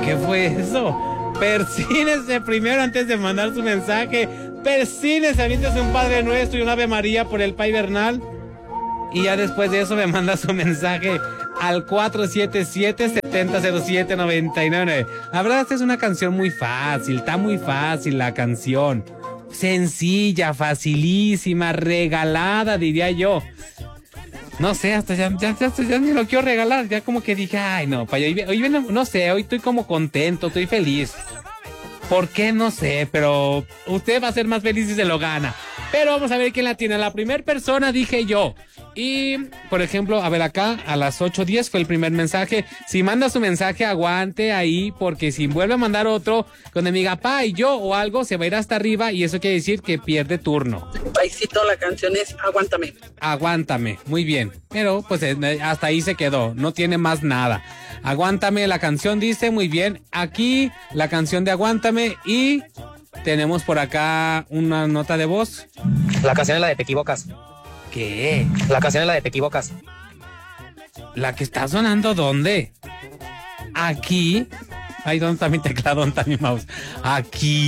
¿Qué fue eso? Persínese primero antes de mandar su mensaje. Persínese, aviéntese un Padre Nuestro y un Ave María por el Pai Bernal. Y ya después de eso me manda su mensaje al 477-7007-99. La verdad, esta es una canción muy fácil, está muy fácil la canción. Sencilla, facilísima, regalada, diría yo. No sé, hasta ya ni lo quiero regalar. Ya como que dije, ay, no, hoy viene, no sé, hoy estoy como contento, estoy feliz. ¿Por qué? No sé, pero usted va a ser más feliz si se lo gana. Pero vamos a ver quién la tiene. La primera persona dije yo. Y, por ejemplo, a ver acá, a las 8:10 fue el primer mensaje. Si manda su mensaje, aguante ahí, porque si vuelve a mandar otro, donde me diga pa y yo o algo, se va a ir hasta arriba y eso quiere decir que pierde turno. Paisito, la canción es Aguántame. Aguántame, muy bien. Pero, pues, hasta ahí se quedó, no tiene más nada. Aguántame, la canción dice, muy bien. Aquí, la canción de Aguántame y tenemos por acá una nota de voz. La canción es la de Te Equivocas. ¿Qué? La canción es la de Te Equivocas. ¿La que está sonando dónde? Aquí. Ay, ¿dónde está mi teclado? ¿Dónde está mi mouse? Aquí.